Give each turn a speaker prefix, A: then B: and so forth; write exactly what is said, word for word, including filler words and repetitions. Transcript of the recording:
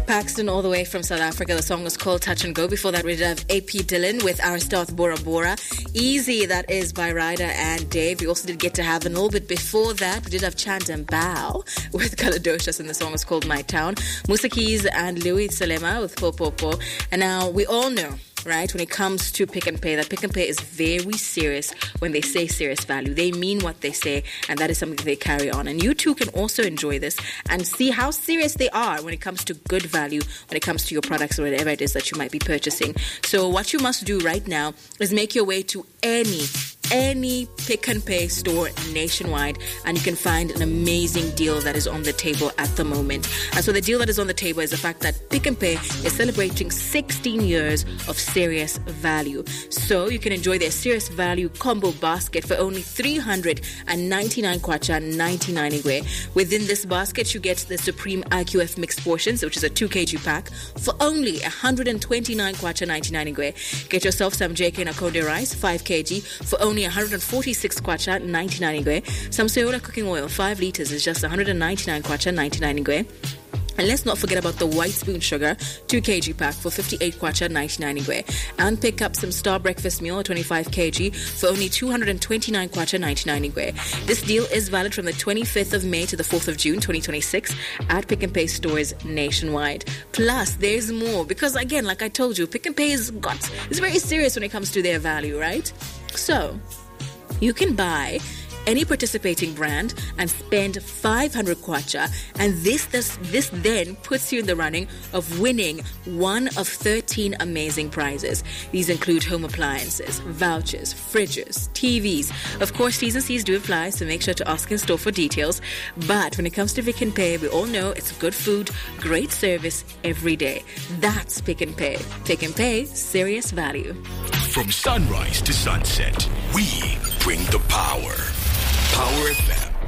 A: Paxton all the way from South Africa. The song was called Touch and Go. Before that, we did have A P Dylan with Aristoth Bora Bora. Easy, that is by Ryder and Dave. We also did Get to Have a Little bit before that. We did have Chant and Bow with Kaladocious, and the song was called My Town. Musa Keys and Louis Salema with Po Po Po. And now we all know, right, when it comes to Pick and Pay, that Pick and Pay is very serious when they say serious value. They mean what they say, and that is something that they carry on. And you too can also enjoy this and see how serious they are when it comes to good value, when it comes to your products or whatever it is that you might be purchasing. So what you must do right now is make your way to any any Pick and Pay store nationwide, and you can find an amazing deal that is on the table at the moment. And so the deal that is on the table is the fact that Pick and Pay is celebrating sixteen years of serious value. So you can enjoy their serious value combo basket for only three hundred ninety-nine kwacha ninety-nine igwe. Within this basket, you get the Supreme I Q F mixed portions, which is a two kilogram pack, for only one hundred twenty-nine kwacha ninety-nine igwe. Get yourself some J K Nakonde rice, five kilograms, for only one hundred forty-six kwacha ninety-nine igwe. Some Soyola cooking oil, five liters, is just one hundred ninety-nine kwacha ninety-nine igwe. And let's not forget about the white spoon sugar, two kilogram pack for fifty-eight kwacha ninety-nine igwe. And pick up some Star Breakfast Meal, twenty-five kilograms, for only two hundred twenty-nine kwacha ninety-nine igwe. This deal is valid from the twenty-fifth of May to the fourth of June twenty twenty-six at Pick and Pay stores nationwide. Plus, there's more, because again, like I told you, Pick and Pay is got is very serious when it comes to their value, right? So, you can buy any participating brand and spend five hundred kwacha, and this, this this then puts you in the running of winning one of thirteen amazing prizes. These include home appliances, vouchers, fridges, T Vs. Of course, T's and C's do apply, so make sure to ask in store for details. But when it comes to Pick and Pay, we all know it's good food, great service every day. That's Pick and Pay. Pick and Pay, serious value.
B: From sunrise to sunset, we bring the power. Power F M.